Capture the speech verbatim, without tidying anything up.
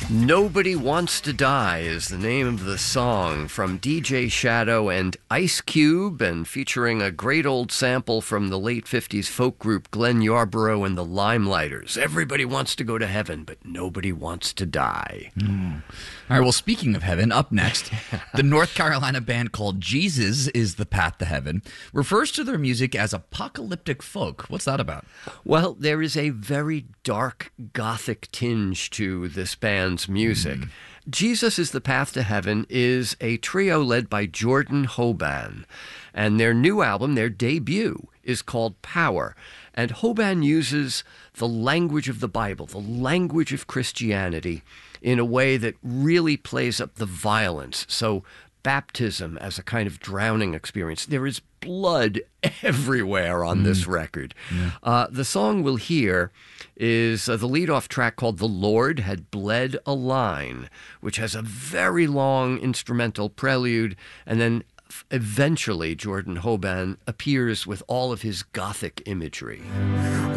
Nobody Wants to Die is the name of the song from D J Shadow and Ice Cube, and featuring a great old sample from the late fifties folk group Glenn Yarborough and the Limelighters. Everybody wants to go to heaven, but nobody wants to die. Mm. All right, well, speaking of heaven, up next, the North Carolina band called Jesus is the Path to Heaven refers to their music as apocalyptic folk. What's that about? Well, there is a very dark Gothic tinge to this band's music. Mm. Jesus is the Path to Heaven is a trio led by Jordan Hoban, and their new album, their debut, is called Power. And Hoban uses the language of the Bible, the language of Christianity, in a way that really plays up the violence. So baptism as a kind of drowning experience. There is blood everywhere on mm. this record. Yeah. Uh, the song we'll hear is uh, the lead-off track called The Lord Had Bled a Line, which has a very long instrumental prelude, and then f- eventually Jordan Hoban appears with all of his Gothic imagery.